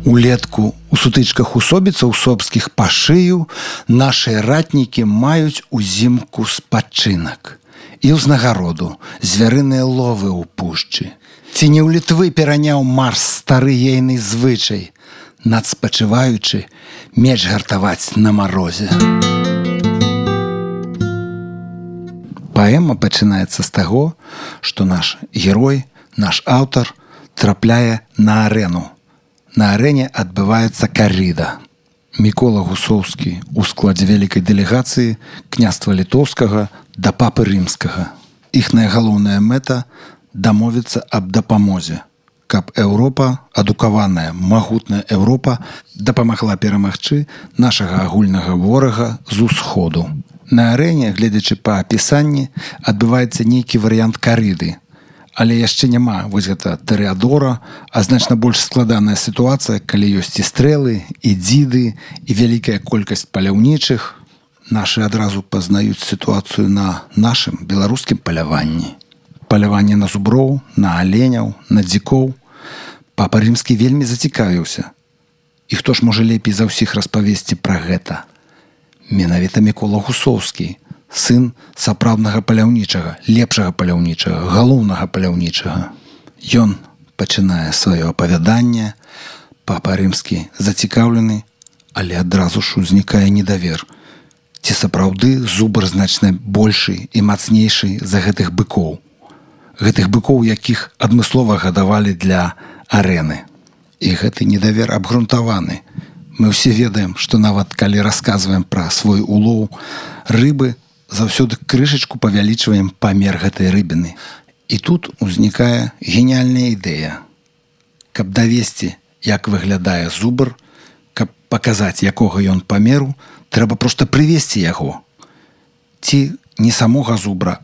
Улетку у сутычках усобіцаў собскіх па шыю нашыя ратнікі маюць узімку спачынак і ўзнагароду звярыныя ловы ў пушчы. Ці не ў Літвы пераняў Марс стары ейны звычай, надспачываючы меч гартаваць на марозе. Паэма пачынаецца з таго, што наш герой, наш аўтар трапляе на арэну. На арэне адбываецца карыда. Мікола Гусоўскі ў складзе вялікай дэлегацыі княства літоўскага да папы рымскага. Іхная галоўная мэта дамовіцца аб дапамозе, каб Еўропа, адукаваная, магутная Еўропа дапамагла перамагчы нашага агульнага ворага з усходу. На арэне, гледзячы па апісанні, адбываецца нейкі варыянт карыды. Але яшчэ няма вось гэта Тореадора, а значна больш складаная сітуацыя, калі ёсць і стрэлы, і дзіды, і вялікая колькасць паляўнічых. Нашы адразу пазнаюць сітуацыю на нашым беларускім паляванні. Паляванне на зуброў, на аленяў, на дзікоў. Папа рымскі вельмі зацікавіўся. І хто ж можа лепей за ўсіх распавесці пра гэта? Менавіта Мікола Гусоўскі, сын сапраўднага паляўнічага, лепшага паляўнічага, галоўнага паляўнічага. Ён пачынае сваё апавяданне, папа рымскі зацікаўлены, але адразу ж узнікае недавер. Ці сапраўды зубр значна большы і мацнейшы за гэтых быкоў. Гэтых быкоў, якіх адмыслова гадавалі для арэны. І гэты недавер абгрунтаваны. Мы ўсе ведаем, што нават калі расказваем пра свой улоў рыбы, заўсёды крышачку павялічваем памер гэтай рыбіны. І тут узнікае геніяльная ідэя. Каб давесці, як выглядае зубр, каб паказаць, якога ён памеру, трэба проста прывесці яго. Ці не самога зубра,